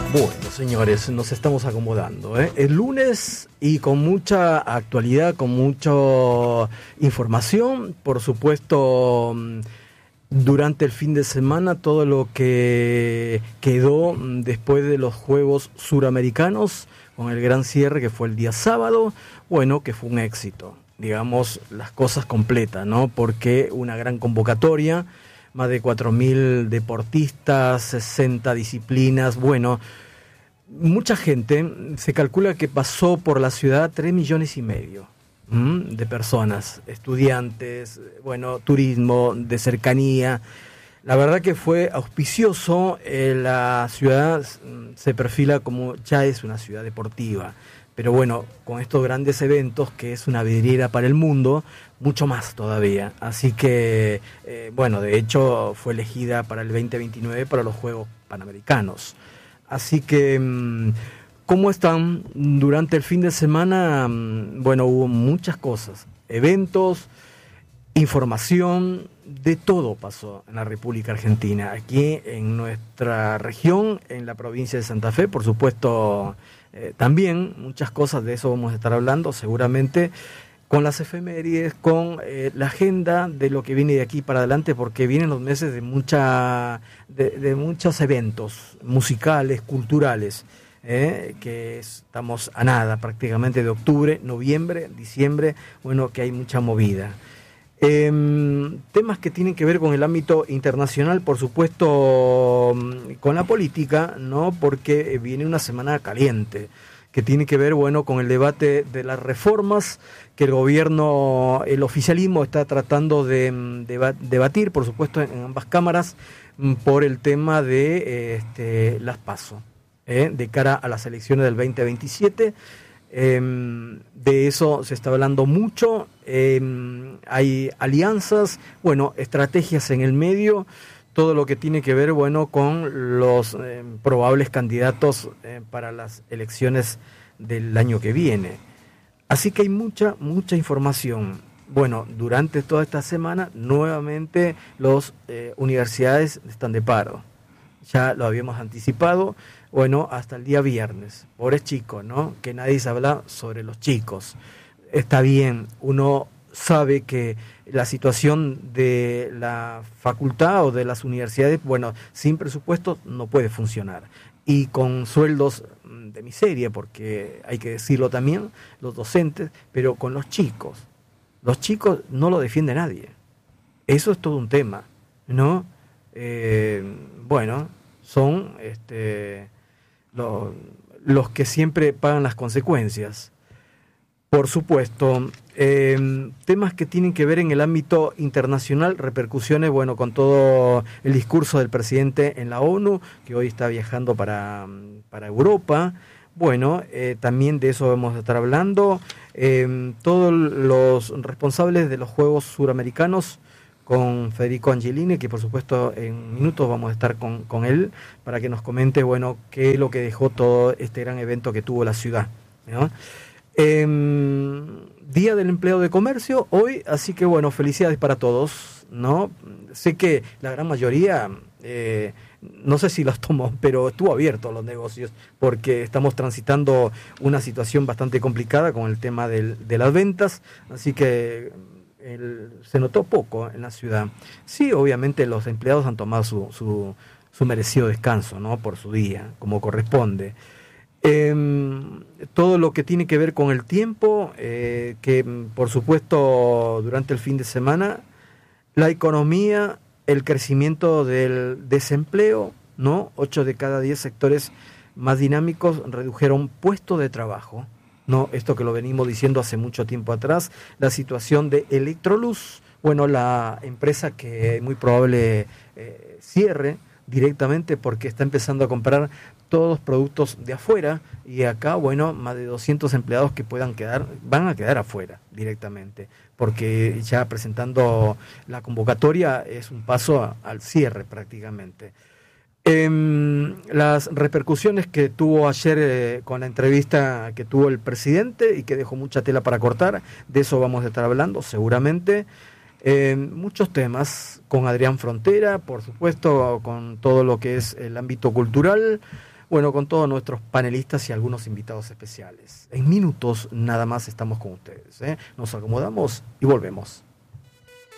Bueno, señores, nos estamos acomodando, ¿eh? El lunes y con mucha actualidad, con mucha información, por supuesto, durante el fin de semana, todo lo que quedó después de los Juegos Suramericanos, con el gran cierre que fue el día sábado, bueno, que fue un éxito, digamos, las cosas completas, ¿no? Porque una gran convocatoria, más de 4.000 deportistas, 60 disciplinas, bueno, mucha gente. Se calcula que pasó por la ciudad 3,5 millones de personas, estudiantes, bueno, turismo de cercanía. La verdad que fue auspicioso. La ciudad se perfila como ya es una ciudad deportiva, pero bueno, con estos grandes eventos, que es una vidriera para el mundo, mucho más todavía. Así que, bueno, de hecho fue elegida para el 2029 para los Juegos Panamericanos. Así que, ¿cómo están? Durante el fin de semana, bueno, hubo muchas cosas, eventos, información, de todo pasó en la República Argentina. Aquí en nuestra región, en la provincia de Santa Fe, por supuesto, también muchas cosas, de eso vamos a estar hablando seguramente, con las efemérides, con la agenda de lo que viene de aquí para adelante, porque vienen los meses de muchos eventos musicales, culturales, que estamos a nada prácticamente de octubre, noviembre, diciembre, bueno, que hay mucha movida. Temas que tienen que ver con el ámbito internacional, por supuesto, con la política, ¿no? Porque viene una semana caliente, que tiene que ver, bueno, con el debate de las reformas que el gobierno, el oficialismo está tratando de debatir, por supuesto, en ambas cámaras, por el tema de las PASO, de cara a las elecciones del 2027. De eso se está hablando mucho. Hay alianzas, bueno, estrategias en el medio, todo lo que tiene que ver, bueno, con los probables candidatos para las elecciones del año que viene. Así que hay mucha información. Bueno, durante toda esta semana, nuevamente las universidades están de paro. Ya lo habíamos anticipado, bueno, hasta el día viernes. Pobres chicos, ¿no? Que nadie se habla sobre los chicos. Está bien, uno sabe que la situación de la facultad o de las universidades, bueno, sin presupuesto no puede funcionar. Y con sueldos de miseria, porque hay que decirlo también, los docentes, pero con los chicos no lo defiende nadie. Eso es todo un tema, ¿no? Bueno, son los que siempre pagan las consecuencias. Por supuesto, temas que tienen que ver en el ámbito internacional, repercusiones, bueno, con todo el discurso del presidente en la ONU, que hoy está viajando para Europa. Bueno, también de eso vamos a estar hablando. Todos los responsables de los Juegos Suramericanos, con Federico Angelini, que por supuesto en minutos vamos a estar con él para que nos comente, bueno, qué es lo que dejó todo este gran evento que tuvo la ciudad, ¿no? Día del Empleo de Comercio hoy, así que bueno, felicidades para todos, ¿no? Sé que la gran mayoría, no sé si los tomó, pero estuvo abierto los negocios, porque estamos transitando una situación bastante complicada con el tema de las ventas, así que se notó poco en la ciudad. Sí, obviamente los empleados han tomado su merecido descanso, ¿no? Por su día, como corresponde. Todo lo que tiene que ver con el tiempo, que por supuesto durante el fin de semana, la economía, el crecimiento del desempleo, ¿no? 8 de cada 10 sectores más dinámicos redujeron puestos de trabajo, ¿no? Esto que lo venimos diciendo hace mucho tiempo atrás. La situación de Electroluz, bueno, la empresa que muy probable cierre directamente porque está empezando a comprar todos productos de afuera, y acá, bueno, más de 200 empleados que van a quedar afuera directamente, porque ya presentando la convocatoria es un paso al cierre prácticamente. Las repercusiones que tuvo ayer con la entrevista que tuvo el presidente y que dejó mucha tela para cortar, de eso vamos a estar hablando seguramente. Muchos temas con Adrián Frontera, por supuesto, con todo lo que es el ámbito cultural. bueno, con todos nuestros panelistas y algunos invitados especiales. En minutos nada más estamos con ustedes, ¿eh? Nos acomodamos y volvemos.